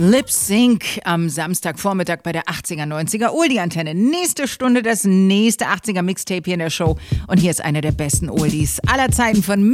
Lip Sync am Samstagvormittag bei der 80er, 90er Oldie-Antenne. Nächste Stunde das nächste 80er Mixtape hier in der Show. Und hier ist einer der besten Oldies aller Zeiten von